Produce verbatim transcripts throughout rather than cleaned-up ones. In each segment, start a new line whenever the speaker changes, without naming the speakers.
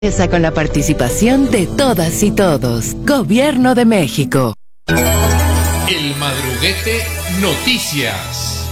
Esa con la participación de todas y todos. Gobierno de México.
El Madruguete Noticias.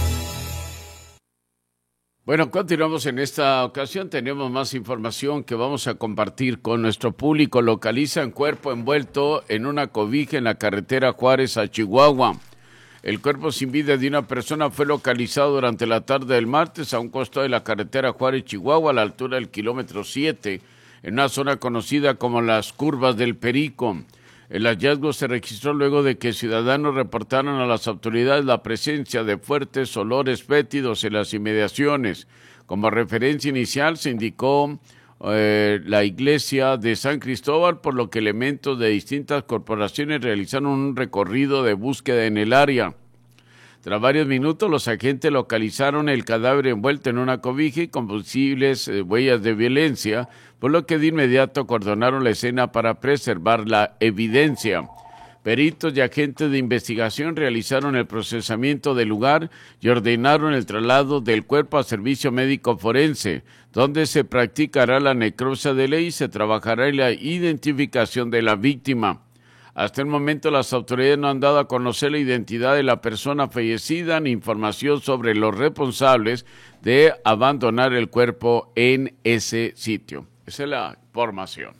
Bueno, continuamos en esta ocasión. Tenemos más información que vamos a compartir con nuestro público. Localizan cuerpo envuelto en una cobija en la carretera Juárez a Chihuahua. El cuerpo sin vida de una persona fue localizado durante la tarde del martes a un costado de la carretera Juárez-Chihuahua, a la altura del kilómetro siete, en una zona conocida como las Curvas del Perico. El hallazgo se registró luego de que ciudadanos reportaron a las autoridades la presencia de fuertes olores fétidos en las inmediaciones. Como referencia inicial se indicó eh, la iglesia de San Cristóbal, por lo que elementos de distintas corporaciones realizaron un recorrido de búsqueda en el área. Tras varios minutos, los agentes localizaron el cadáver envuelto en una cobija y con posibles eh, huellas de violencia, por lo que de inmediato acordonaron la escena para preservar la evidencia. Peritos y agentes de investigación realizaron el procesamiento del lugar y ordenaron el traslado del cuerpo a servicio médico forense, donde se practicará la necropsia de ley y se trabajará en la identificación de la víctima. Hasta el momento las autoridades no han dado a conocer la identidad de la persona fallecida ni información sobre los responsables de abandonar el cuerpo en ese sitio. Esa es la información.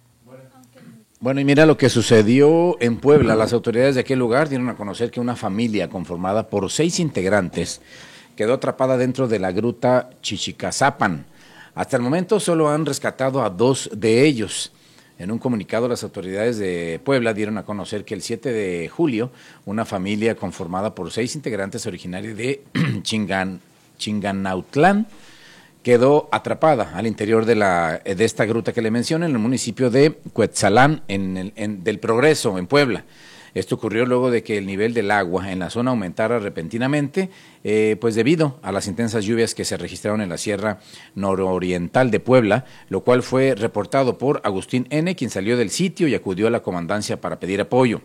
Bueno, y mira lo que sucedió en Puebla. Las autoridades de aquel lugar dieron a conocer que una familia conformada por seis integrantes quedó atrapada dentro de la gruta Chichicazapan. Hasta el momento solo han rescatado a dos de ellos. En un comunicado, las autoridades de Puebla dieron a conocer que el siete de julio, una familia conformada por seis integrantes originarios de Chingan, Chinganautlán quedó atrapada al interior de, la, de esta gruta que le menciono, en el municipio de Cuetzalán, en el, en, del Progreso, en Puebla. Esto ocurrió luego de que el nivel del agua en la zona aumentara repentinamente, eh, pues debido a las intensas lluvias que se registraron en la sierra nororiental de Puebla, lo cual fue reportado por Agustín N., quien salió del sitio y acudió a la comandancia para pedir apoyo.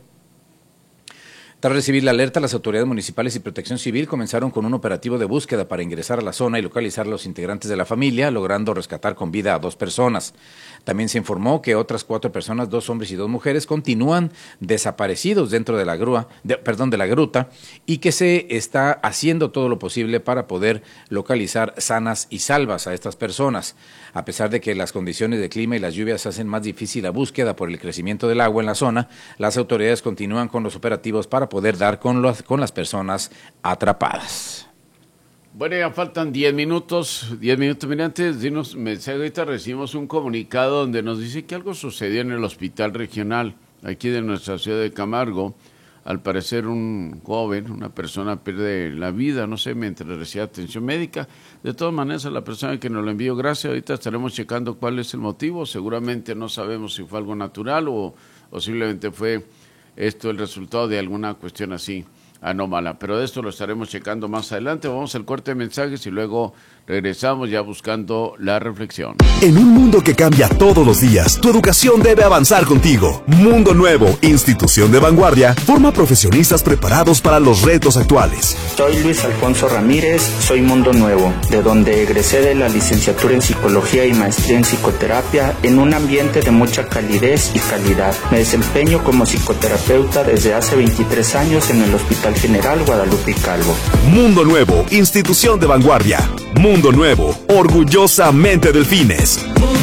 Tras recibir la alerta, las autoridades municipales y Protección Civil comenzaron con un operativo de búsqueda para ingresar a la zona y localizar a los integrantes de la familia, logrando rescatar con vida a dos personas. También se informó que otras cuatro personas, dos hombres y dos mujeres, continúan desaparecidos dentro de la grúa, de, perdón, de la gruta, y que se está haciendo todo lo posible para poder localizar sanas y salvas a estas personas. A pesar de que las condiciones de clima y las lluvias hacen más difícil la búsqueda por el crecimiento del agua en la zona, las autoridades continúan con los operativos para poder dar con, los, con las personas atrapadas.
Bueno, ya faltan diez minutos, diez minutos, mira, antes de unos mensajes, ahorita recibimos un comunicado donde nos dice que algo sucedió en el hospital regional, aquí de nuestra ciudad de Camargo. Al parecer un joven, una persona pierde la vida, no sé, mientras recibía atención médica. De todas maneras, a la persona que nos lo envió, gracias, ahorita estaremos checando cuál es el motivo. Seguramente no sabemos si fue algo natural o, o simplemente fue esto el resultado de alguna cuestión así anómala, pero de esto lo estaremos checando más adelante. Vamos al corte de mensajes y luego regresamos ya buscando la reflexión.
En un mundo que cambia todos los días, tu educación debe avanzar contigo. Mundo Nuevo, institución de vanguardia, forma profesionistas preparados para los retos actuales.
Soy Luis Alfonso Ramírez, soy Mundo Nuevo, de donde egresé de la licenciatura en Psicología y maestría en Psicoterapia en un ambiente de mucha calidez y calidad. Me desempeño como psicoterapeuta desde hace veintitrés años en el Hospital General Guadalupe Calvo.
Mundo Nuevo, institución de vanguardia. Mundo Nuevo, orgullosamente Delfines.